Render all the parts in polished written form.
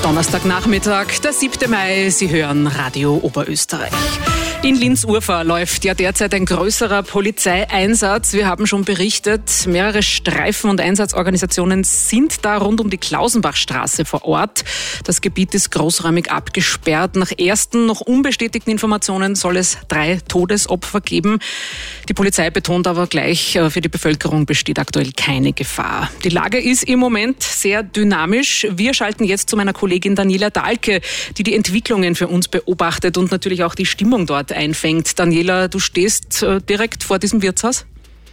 Donnerstagnachmittag, der 7. Mai. Sie hören Radio Oberösterreich. In Linz-Urfahr läuft ja derzeit ein größerer Polizeieinsatz. Wir haben schon berichtet, mehrere Streifen- und Einsatzorganisationen sind da rund um die Klausenbachstraße vor Ort. Das Gebiet ist großräumig abgesperrt. Nach ersten, noch unbestätigten Informationen soll es 3 Todesopfer geben. Die Polizei betont aber gleich, für die Bevölkerung besteht aktuell keine Gefahr. Die Lage ist im Moment sehr dynamisch. Wir schalten jetzt zu meiner Kollegin Daniela Dahlke, die Entwicklungen für uns beobachtet und natürlich auch die Stimmung dort einfängt. Daniela, du stehst direkt vor diesem Wirtshaus?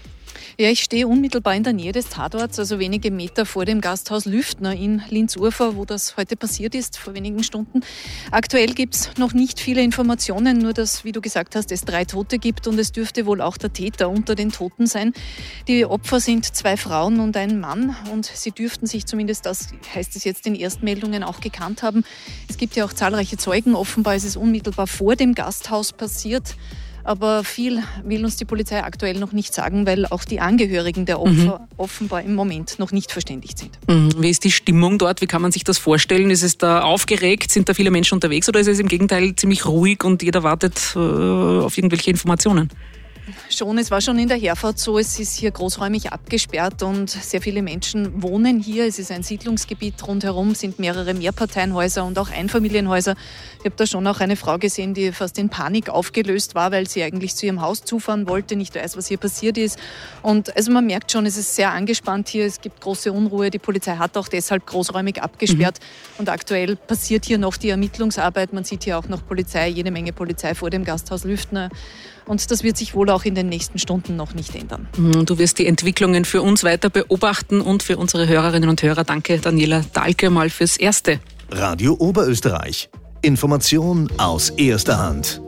Ja, ich stehe unmittelbar in der Nähe des Tatorts, also wenige Meter vor dem Gasthaus Lüftner in Linz-Urfahr, wo das heute passiert ist, vor wenigen Stunden. Aktuell gibt es noch nicht viele Informationen, nur dass, wie du gesagt hast, es 3 Tote gibt und es dürfte wohl auch der Täter unter den Toten sein. Die Opfer sind 2 Frauen und ein Mann und sie dürften sich zumindest, das heißt es jetzt in Erstmeldungen, auch gekannt haben. Es gibt ja auch zahlreiche Zeugen, offenbar ist es unmittelbar vor dem Gasthaus passiert. Aber viel will uns die Polizei aktuell noch nicht sagen, weil auch die Angehörigen der Opfer offenbar im Moment noch nicht verständigt sind. Wie ist die Stimmung dort? Wie kann man sich das vorstellen? Ist es da aufgeregt? Sind da viele Menschen unterwegs oder ist es im Gegenteil ziemlich ruhig und jeder wartet auf irgendwelche Informationen? Schon, es war schon in der Herfahrt so, es ist hier großräumig abgesperrt und sehr viele Menschen wohnen hier. Es ist ein Siedlungsgebiet, rundherum sind mehrere Mehrparteienhäuser und auch Einfamilienhäuser. Ich habe da schon auch eine Frau gesehen, die fast in Panik aufgelöst war, weil sie eigentlich zu ihrem Haus zufahren wollte, nicht weiß, was hier passiert ist. Und also man merkt schon, es ist sehr angespannt hier, es gibt große Unruhe. Die Polizei hat auch deshalb großräumig abgesperrt und aktuell passiert hier noch die Ermittlungsarbeit. Man sieht hier auch noch Polizei, jede Menge Polizei vor dem Gasthaus Lüftner. Und das wird sich wohl auch in den nächsten Stunden noch nicht ändern. Du wirst die Entwicklungen für uns weiter beobachten und für unsere Hörerinnen und Hörer. Danke, Daniela Dahlke, mal fürs Erste. Radio Oberösterreich. Information aus erster Hand.